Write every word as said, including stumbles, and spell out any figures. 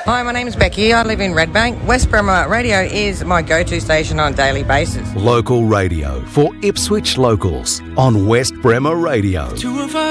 Hi, my name's Becky. I live in Redbank. West Bremer Radio is my go-to station on a daily basis. Local radio for Ipswich locals on West Bremer Radio.